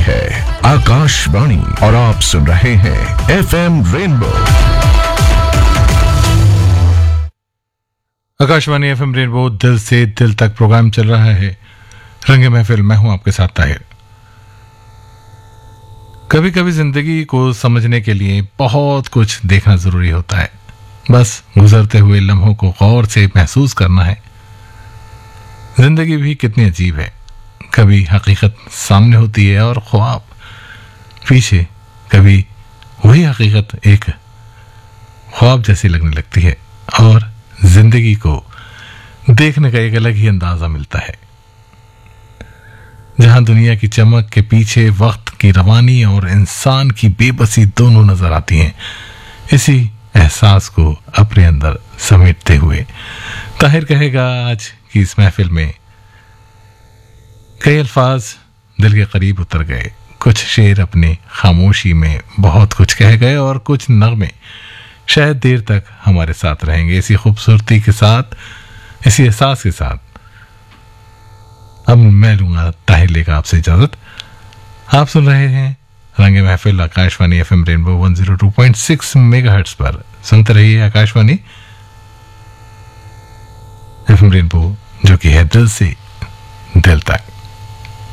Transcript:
है आकाशवाणी और आप सुन रहे हैं FM rainbow. Akashvani FM rainbow, दिल से दिल तक प्रोग्राम चल रहा है। रंगे महफिल, मैं हूं आपके साथ ताहिर। कभी कभी जिंदगी को समझने के लिए बहुत कुछ देखना जरूरी होता है। बस गुजरते हुए लम्हों को गौर से महसूस करना है। जिंदगी भी कितनी अजीब है। कभी हकीकत सामने होती है और ख्वाब पीछे। कभी वही हकीकत एक ख्वाब जैसी लगने लगती है और जिंदगी को देखने का एक अलग ही अंदाजा मिलता है। जहां दुनिया की चमक के पीछे वक्त की रवानी और इंसान की बेबसी दोनों नजर आती हैं, इसी एहसास को अपने अंदर समेटते हुए ताहिर कहेगा आज की इस महफिल में कई अल्फाज दिल के करीब उतर गए। कुछ शेर अपने खामोशी में बहुत कुछ कह गए और कुछ नगमे शायद देर तक हमारे साथ रहेंगे। इसी खूबसूरती के साथ, इसी एहसास के साथ अब मैं लूंगा ताहिर लेगा आपसे इजाजत। आप सुन रहे हैं रंगे महफिल आकाशवाणी एफएम रेनबो 102.6 मेगाहर्ट्ज पर। सुनते रहिए आकाशवाणी एफएम रेनबो, जो कि है दिल से दिल तक।